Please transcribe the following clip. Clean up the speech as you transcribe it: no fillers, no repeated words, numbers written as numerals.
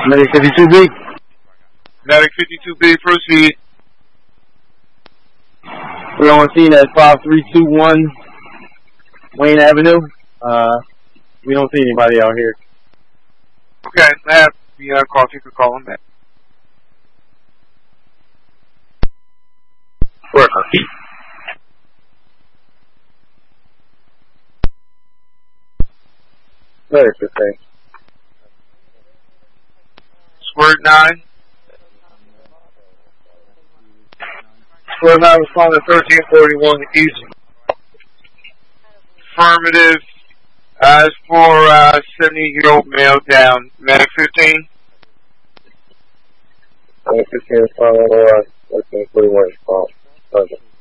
Medic 52B. Medic 52B, proceed. We're on scene at 5321 Wayne Avenue. We don't see anybody out here. Okay, I have the call. If you could call him back. Work. Medic, okay. Squirt 9. Squirt 9 responding 1341 East. Affirmative. As for 70-year-old male down. Medic 15. Medic 15 responding 1341 response.